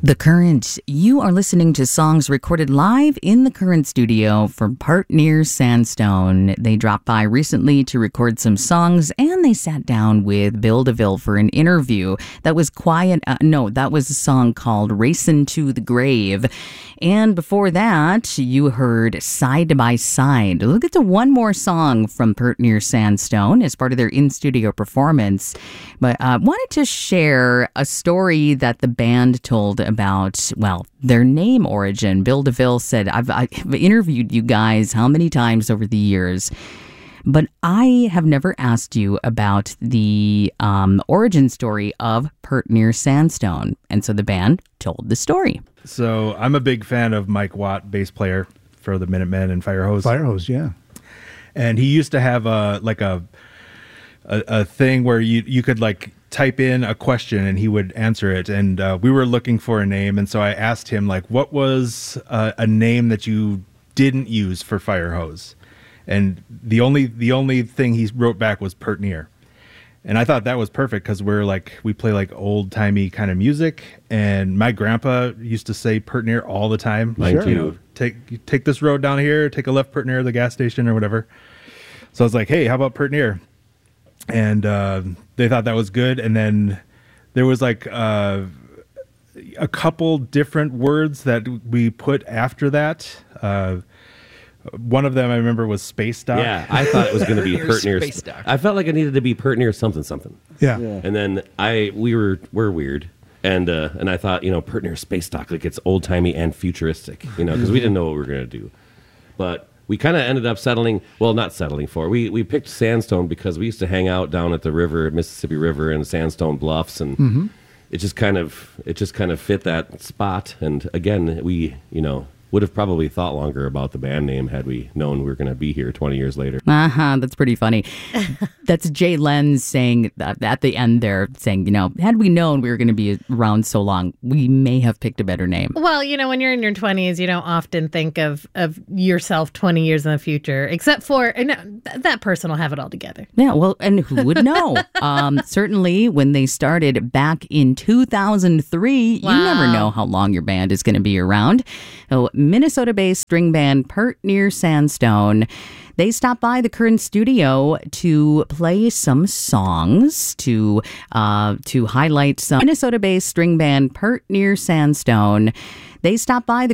The Current. You are listening to songs recorded live in the Current studio from Partner Sandstone. They dropped by recently to record some songs, and they sat down with Bill DeVille for an interview. That was that was a song called Racin' to the Grave. And before that, you heard Side by Side. We'll get to one more song from Partner Sandstone as part of their in-studio performance. But I wanted to share a story that the band told about, their name origin. Bill DeVille said, I've interviewed you guys how many times over the years, but I have never asked you about the origin story of Partner Sandstone. And so the band told the story. So I'm a big fan of Mike Watt, bass player for the Minutemen and Firehose. Firehose, yeah. And he used to have a thing where you could like type in a question and he would answer it. And we were looking for a name. And so I asked him, like, what was a name that you didn't use for Firehose? And the only thing he wrote back was Partner. And I thought that was perfect because we play like old timey kind of music. And my grandpa used to say Partner all the time. Sure. Like, you take this road down here, take a left Partner, the gas station or whatever. So I was like, hey, how about Partner? And they thought that was good. And then there was like a couple different words that we put after that. One of them I remember was Space Dock. Yeah, I thought it was going to be Partner. Space Dock. I felt like it needed to be Partner something. Yeah. And then we're weird. And I thought, Partner Space Dock, like it's old timey and futuristic, because we didn't know what we were going to do. But we kind of ended up not settling for. We picked Sandstone because we used to hang out down at the river, Mississippi River, and Sandstone Bluffs, and it just kind of fit that spot. And again, we would have probably thought longer about the band name had we known we were going to be here 20 years later. That's pretty funny. That's Jay Lenz saying that at the end there, saying, had we known we were going to be around so long, we may have picked a better name. Well, when you're in your 20s, you don't often think of yourself 20 years in the future, except for that person will have it all together. Yeah, well, and who would know? Certainly when they started back in 2003, you never know how long your band is going to be around. So Minnesota-based string band Partner Sandstone, they stopped by the Current studio to play some songs to highlight some Minnesota-based string band Partner Sandstone. They stopped by the